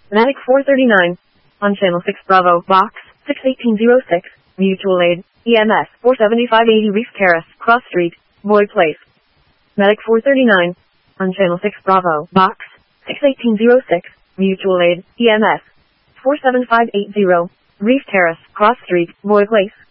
Medic 439. On Channel 6 Bravo, Box 61806, Mutual Aid, EMS 47580 Reef Terrace, Cross Street, Boyd Place. Medic 439. On Channel 6 Bravo, Box 61806, Mutual Aid, EMS 47580, Reef Terrace, Cross Street, Boyd Place.